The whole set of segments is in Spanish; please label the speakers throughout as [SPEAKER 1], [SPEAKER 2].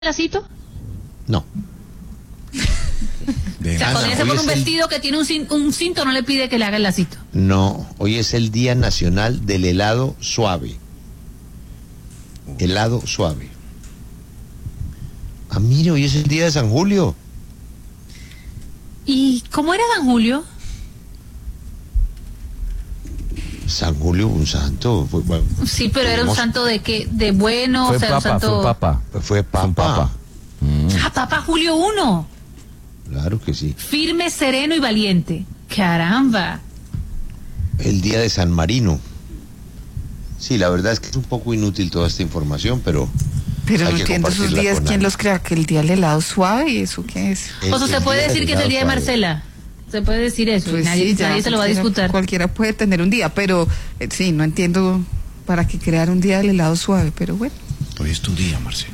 [SPEAKER 1] lacito?
[SPEAKER 2] No.
[SPEAKER 1] O sea, cuando ella se pone un vestido que tiene un cinto, no le pide que le haga el lacito.
[SPEAKER 2] No, hoy es el Día Nacional del Helado Suave. Helado suave. Ah, mire, hoy es el Día de San Julio.
[SPEAKER 1] ¿Y cómo era San Julio?
[SPEAKER 2] San Julio, un santo. Bueno,
[SPEAKER 1] sí, pero era un santo de qué, de bueno,
[SPEAKER 3] fue
[SPEAKER 1] o sea,
[SPEAKER 3] papa,
[SPEAKER 1] un santo...
[SPEAKER 3] fue papa.
[SPEAKER 2] Fue papa.
[SPEAKER 1] Ah, Papa Julio I.
[SPEAKER 2] Claro que sí.
[SPEAKER 1] Firme, sereno y valiente. Caramba.
[SPEAKER 2] El Día de San Marino. Sí, la verdad es que es un poco inútil toda esta información, pero
[SPEAKER 4] no
[SPEAKER 2] hay que
[SPEAKER 4] entiendo esos
[SPEAKER 2] compartirla
[SPEAKER 4] días,
[SPEAKER 2] con
[SPEAKER 4] ¿quién
[SPEAKER 2] alguien.
[SPEAKER 4] los crea? ¿Que el día del helado suave? ¿Y eso qué es?
[SPEAKER 1] O sea, se puede decir que es el día de Marcela. Se puede decir eso.
[SPEAKER 4] Pues
[SPEAKER 1] nadie,
[SPEAKER 4] sí, ya,
[SPEAKER 1] nadie se lo va a disputar.
[SPEAKER 4] Cualquiera puede tener un día, pero sí, no entiendo para qué crear un día del helado suave, pero bueno.
[SPEAKER 3] Hoy es tu día, Marcelo.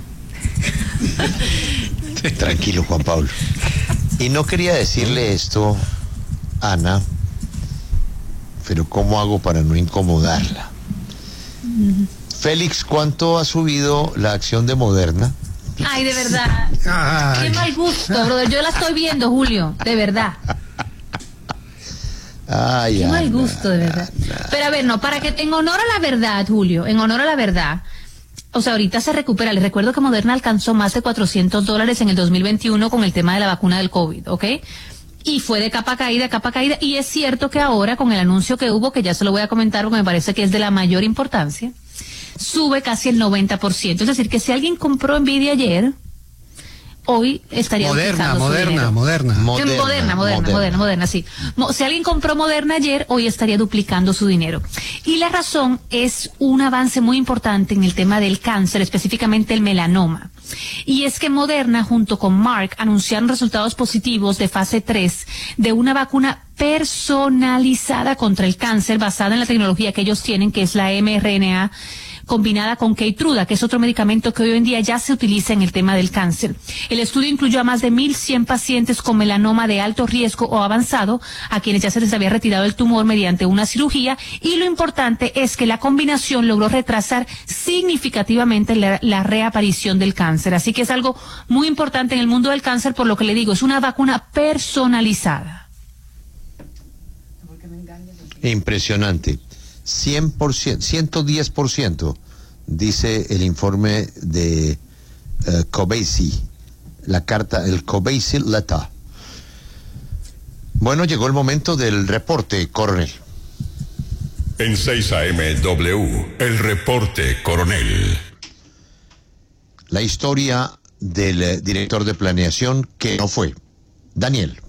[SPEAKER 2] Tranquilo, Juan Pablo. Y no quería decirle esto, Ana, pero ¿cómo hago para no incomodarla? Félix, ¿cuánto ha subido la acción de Moderna?
[SPEAKER 1] Ay, de verdad. Qué mal gusto, brother. Yo la estoy viendo, Julio. De verdad.
[SPEAKER 2] Ay,
[SPEAKER 1] Qué
[SPEAKER 2] Ana,
[SPEAKER 1] mal gusto, de verdad. Pero a ver, no, para que, en honor a la verdad, Julio, en honor a la verdad, o sea, ahorita se recupera. Les recuerdo que Moderna alcanzó más de $400 en el 2021 con el tema de la vacuna del COVID, ¿ok? Y fue de capa caída, y es cierto que ahora, con el anuncio que hubo, que ya se lo voy a comentar porque me parece que es de la mayor importancia, sube casi el 90%. Es decir, que si alguien compró Nvidia ayer, hoy estaría Moderna, sí. Si alguien compró Moderna ayer, hoy estaría duplicando su dinero. Y la razón es un avance muy importante en el tema del cáncer, específicamente el melanoma. Y es que Moderna, junto con Merck, anunciaron resultados positivos de fase 3 de una vacuna personalizada contra el cáncer basada en la tecnología que ellos tienen, que es la mRNA, combinada con Keytruda, que es otro medicamento que hoy en día ya se utiliza en el tema del cáncer. El estudio incluyó a más de 1.100 pacientes con melanoma de alto riesgo o avanzado, a quienes ya se les había retirado el tumor mediante una cirugía, y lo importante es que la combinación logró retrasar significativamente la reaparición del cáncer. Así que es algo muy importante en el mundo del cáncer, por lo que le digo, es una vacuna personalizada.
[SPEAKER 2] Impresionante. 100%, 110%, dice el informe de Covaxi, la carta, el Covaxi Letter. Bueno, llegó el momento del reporte, coronel.
[SPEAKER 5] En 6 AM W, el reporte, coronel.
[SPEAKER 2] La historia del director de planeación que no fue. Daniel.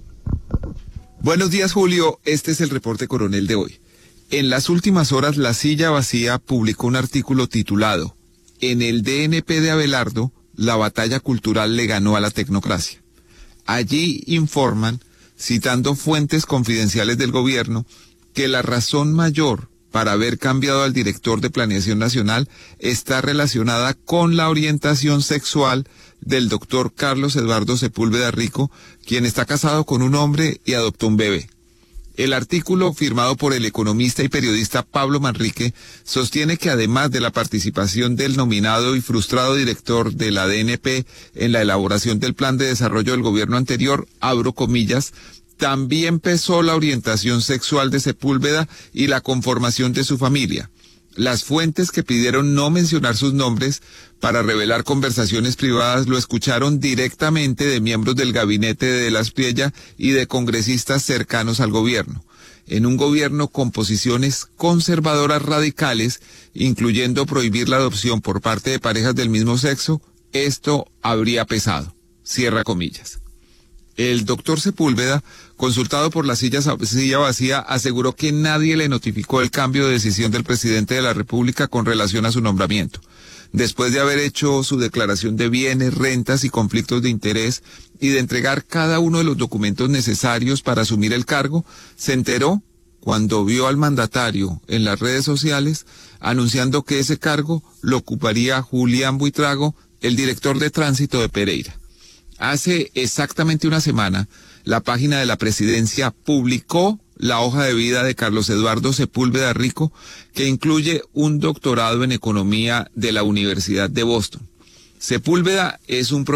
[SPEAKER 6] Buenos días, Julio. Este es el reporte, coronel, de hoy. En las últimas horas, La Silla Vacía publicó un artículo titulado "En el DNP de Abelardo, la batalla cultural le ganó a la tecnocracia". Allí informan, citando fuentes confidenciales del gobierno, que la razón mayor para haber cambiado al director de Planeación Nacional está relacionada con la orientación sexual del doctor Carlos Eduardo Sepúlveda Rico, quien está casado con un hombre y adoptó un bebé. El artículo, firmado por el economista y periodista Pablo Manrique, sostiene que además de la participación del nominado y frustrado director de la DNP en la elaboración del plan de desarrollo del gobierno anterior, abro comillas, también pesó la orientación sexual de Sepúlveda y la conformación de su familia. Las fuentes que pidieron no mencionar sus nombres para revelar conversaciones privadas lo escucharon directamente de miembros del gabinete de De la Espriella y de congresistas cercanos al gobierno. En un gobierno con posiciones conservadoras radicales, incluyendo prohibir la adopción por parte de parejas del mismo sexo, esto habría pesado. Cierra comillas. El doctor Sepúlveda, consultado por La Silla Vacía, aseguró que nadie le notificó el cambio de decisión del presidente de la República con relación a su nombramiento. Después de haber hecho su declaración de bienes, rentas y conflictos de interés y de entregar cada uno de los documentos necesarios para asumir el cargo, se enteró cuando vio al mandatario en las redes sociales anunciando que ese cargo lo ocuparía Julián Buitrago, el director de tránsito de Pereira. Hace exactamente una semana, la página de la presidencia publicó la hoja de vida de Carlos Eduardo Sepúlveda Rico, que incluye un doctorado en economía de la Universidad de Boston. Sepúlveda es un